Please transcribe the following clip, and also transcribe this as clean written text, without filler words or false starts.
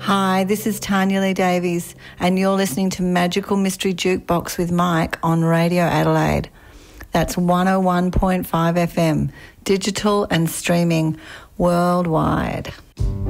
Hi, this is Tanya Lee Davies, and you're listening to Magical Mystery Jukebox with Mike on Radio Adelaide. That's 101.5 FM, digital and streaming worldwide.